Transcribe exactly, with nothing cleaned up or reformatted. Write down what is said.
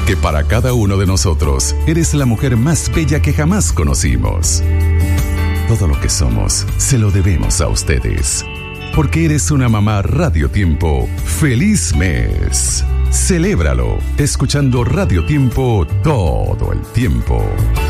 que para cada uno de nosotros eres la mujer más bella que jamás conocimos. Todo lo que somos se lo debemos a ustedes, porque eres una mamá Radio Tiempo. ¡Feliz mes! Celébralo escuchando Radio Tiempo todo el tiempo.